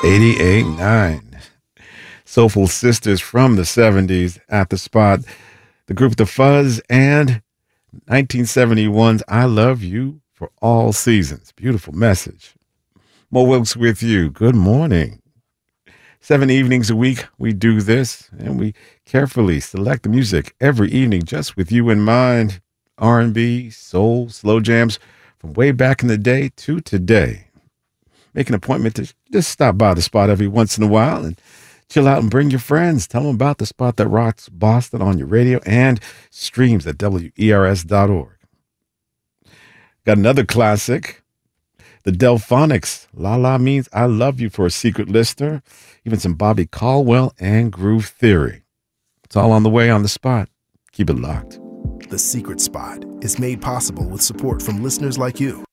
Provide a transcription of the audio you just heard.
88.9. Soulful Sisters from the 70s at the spot. The group The Fuzz and 1971's I Love You for All Seasons. Beautiful message. Mo Wilkes with you. Good morning. 7 evenings a week we do this, and we carefully select the music every evening just with you in mind. R&B, soul, slow jams from way back in the day to today. Make an appointment to just stop by the spot every once in a while and chill out and bring your friends. Tell them about the spot that rocks Boston on your radio and streams at WERS.org. Got another classic, the Delphonics. La La Means I Love You for a secret listener. Even some Bobby Caldwell and Groove Theory. It's all on the way on the spot. Keep it locked. The Secret Spot is made possible with support from listeners like you.